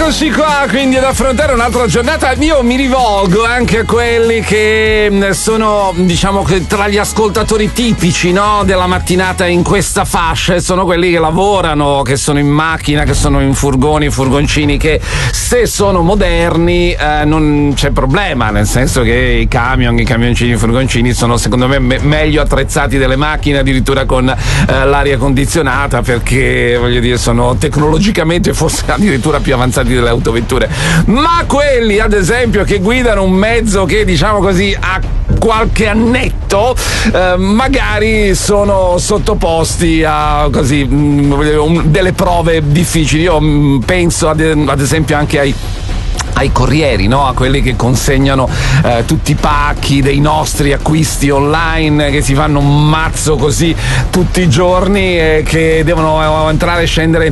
Eccoci qua, quindi ad affrontare un'altra giornata. Io mi rivolgo anche a quelli che sono, diciamo, tra gli ascoltatori tipici, no, della mattinata in questa fascia. Sono quelli che lavorano, che sono in macchina, che sono in furgoni, furgoncini, che se sono moderni non c'è problema, nel senso che i camion, i camioncini, i furgoncini sono secondo me meglio attrezzati delle macchine, addirittura con l'aria condizionata, perché voglio dire sono tecnologicamente forse addirittura più avanzati delle autovetture. Ma quelli ad esempio che guidano un mezzo che, diciamo così, ha qualche annetto, magari sono sottoposti a così delle prove difficili. Io penso ad esempio anche ai corrieri, no? A quelli che consegnano tutti i pacchi dei nostri acquisti online, che si fanno un mazzo così tutti i giorni e che devono entrare e scendere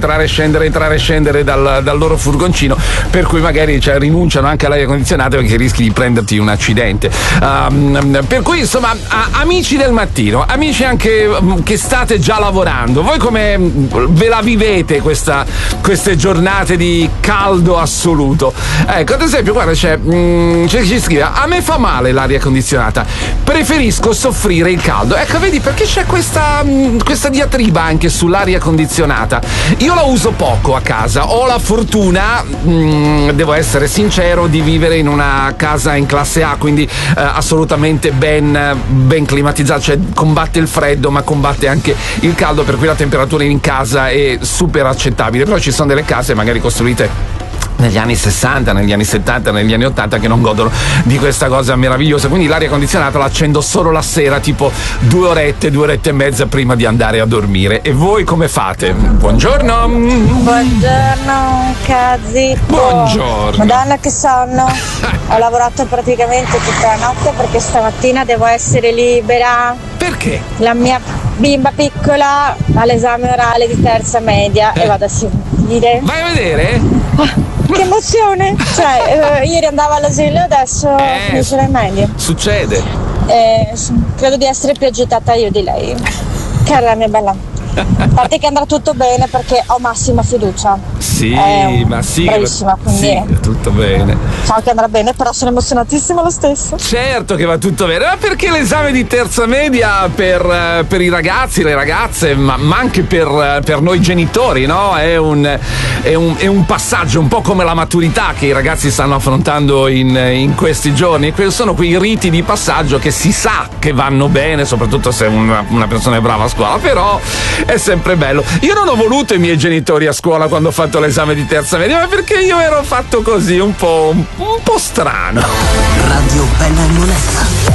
dal loro furgoncino, per cui magari rinunciano anche all'aria condizionata perché rischi di prenderti un accidente. Per cui insomma, amici del mattino, amici anche che state già lavorando, voi come ve la vivete queste giornate di caldo assoluto? Ecco, ad esempio, guarda, c'è chi scrive: a me fa male l'aria condizionata, preferisco soffrire il caldo. Ecco, vedi, perché c'è questa diatriba anche sull'aria condizionata. Io la uso poco a casa, ho la fortuna, devo essere sincero, di vivere in una casa in classe A, quindi assolutamente ben climatizzata, cioè combatte il freddo ma combatte anche il caldo, per cui la temperatura in casa è super accettabile. Però ci sono delle case magari costruite negli anni 60, negli anni 70, negli anni 80 che non godono di questa cosa meravigliosa, quindi l'aria condizionata la accendo solo la sera, tipo 2 orette e mezza prima di andare a dormire. E voi come fate? Buongiorno. Buongiorno Cazzi. Buongiorno. Madonna che sonno. Ho lavorato praticamente tutta la notte perché stamattina devo essere libera. Perché? La mia bimba piccola ha l'esame orale di terza media e vado a sentire. Vai a vedere? Che emozione! Cioè, ieri andavo all'asilo, adesso finisce le medie. Succede. Credo di essere più agitata io di lei. Cara la mia bella. A parte che andrà tutto bene perché ho massima fiducia. Sì, ma sì. Bravissima, quindi. Sì, tutto bene. So che andrà bene, però sono emozionatissima lo stesso. Certo che va tutto bene, ma perché l'esame di terza media per i ragazzi, le ragazze, ma anche per noi genitori, no? È un passaggio un po' come la maturità che i ragazzi stanno affrontando in questi giorni. Sono quei riti di passaggio che si sa che vanno bene, soprattutto se una persona è brava a scuola, però è sempre bello. Io non ho voluto i miei genitori a scuola quando ho fatto l'esame di terza media, ma perché io ero fatto così un po' strano. Radio Bella e Monella.